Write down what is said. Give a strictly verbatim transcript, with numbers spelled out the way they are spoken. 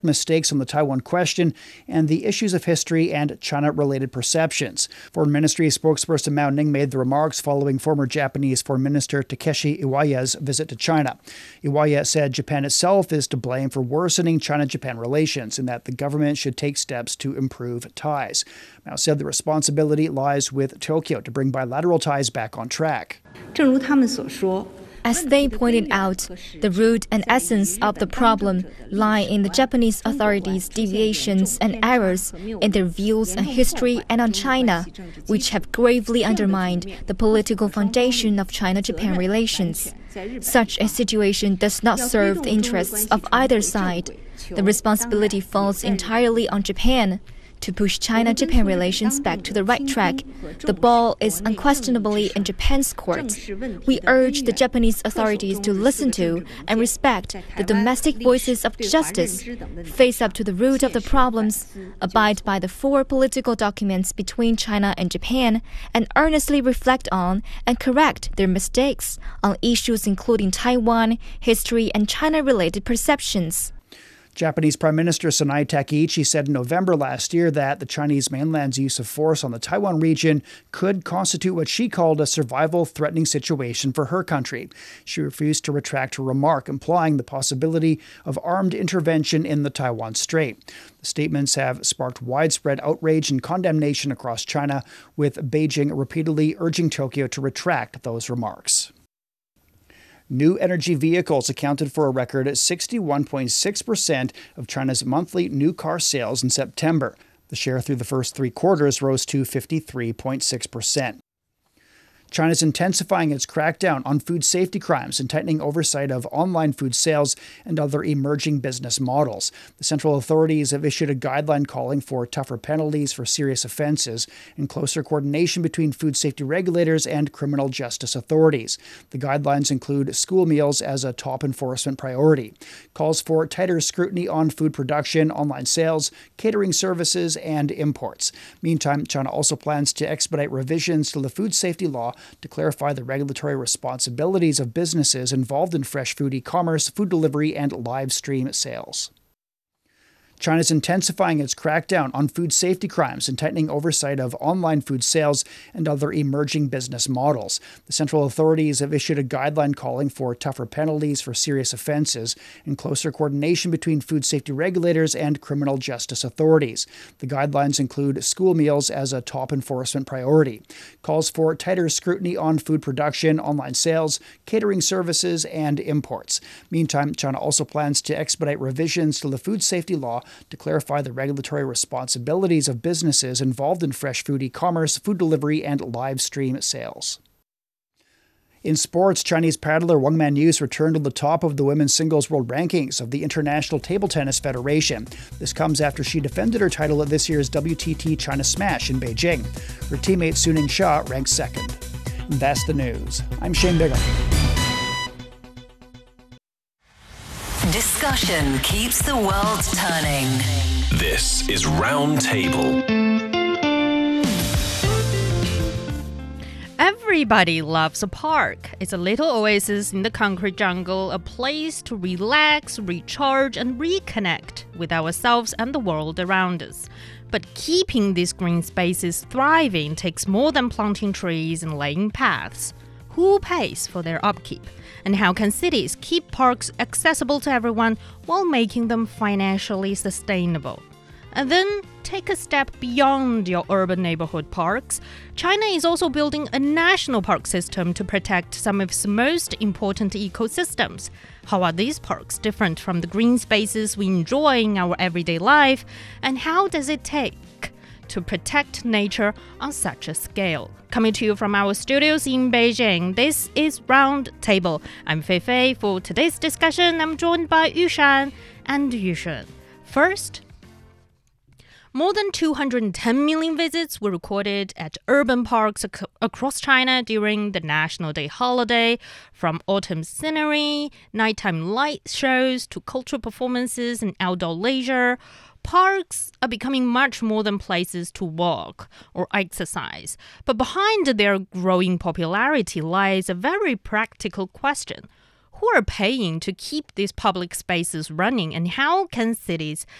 mistakes on the Taiwan question and the issues of history and China-related perceptions. Foreign Ministry spokesperson Mao Ning made the remarks following former Japanese Foreign Minister Takeshi Iwaya's visit to China. Iwaya said Japan itself is to blame for worsening China-Japan relations and that the government should take steps to improve ties. Mao said the responsibility lies with Tokyo to bring bilateral ties back on track. As they pointed out, the root and essence of the problem lie in the Japanese authorities' deviations and errors in their views on history and on China, which have gravely undermined the political foundation of China-Japan relations. Such a situation does not serve the interests of either side. The responsibility falls entirely on Japan to push China-Japan relations back to the right track. The ball is unquestionably in Japan's court. We urge the Japanese authorities to listen to and respect the domestic voices of justice, face up to the root of the problems, abide by the four political documents between China and Japan, and earnestly reflect on and correct their mistakes on issues including Taiwan, history, and China-related perceptions. Japanese Prime Minister Sonai Takeichi said in November last year that the Chinese mainland's use of force on the Taiwan region could constitute what she called a survival-threatening situation for her country. She refused to retract her remark, implying the possibility of armed intervention in the Taiwan Strait. The statements have sparked widespread outrage and condemnation across China, with Beijing repeatedly urging Tokyo to retract those remarks. New energy vehicles accounted for a record sixty-one point six percent of China's monthly new car sales in September. The share through the first three quarters rose to fifty-three point six percent. China's intensifying its crackdown on food safety crimes and tightening oversight of online food sales and other emerging business models. The central authorities have issued a guideline calling for tougher penalties for serious offenses and closer coordination between food safety regulators and criminal justice authorities. The guidelines include school meals as a top enforcement priority, calls for tighter scrutiny on food production, online sales, catering services, and imports. Meantime, China also plans to expedite revisions to the food safety law to clarify the regulatory responsibilities of businesses involved in fresh food e-commerce, food delivery, and live stream sales. China's intensifying its crackdown on food safety crimes and tightening oversight of online food sales and other emerging business models. The central authorities have issued a guideline calling for tougher penalties for serious offenses and closer coordination between food safety regulators and criminal justice authorities. The guidelines include school meals as a top enforcement priority, calls for tighter scrutiny on food production, online sales, catering services, and imports. Meantime, China also plans to expedite revisions to the food safety law to clarify the regulatory responsibilities of businesses involved in fresh food e-commerce, food delivery, and live stream sales. In sports, Chinese paddler Wang Manyus returned to the top of the women's singles world rankings of the International Table Tennis Federation. This comes after she defended her title at this year's W T T China Smash in Beijing. Her teammate Suning Xia ranked second. And that's the news. I'm Shane Bigham. Discussion keeps the world turning. This is Roundtable. Everybody loves a park. It's a little oasis in the concrete jungle, a place to relax, recharge, and reconnect with ourselves and the world around us. But keeping these green spaces thriving takes more than planting trees and laying paths. Who pays for their upkeep? And how can cities keep parks accessible to everyone while making them financially sustainable? And then take a step beyond your urban neighborhood parks. China is also building a national park system to protect some of its most important ecosystems. How are these parks different from the green spaces we enjoy in our everyday life? And how does it take to protect nature on such a scale? Coming to you from our studios in Beijing, this is Roundtable. I'm Fei Fei. For today's discussion, I'm joined by Yushan and Yushun. First, more than two hundred ten million visits were recorded at urban parks ac- across China during the National Day holiday, from autumn scenery, nighttime light shows to cultural performances and outdoor leisure. Parks are becoming much more than places to walk or exercise. But behind their growing popularity lies a very practical question. who are paying to keep these public spaces running, and how can cities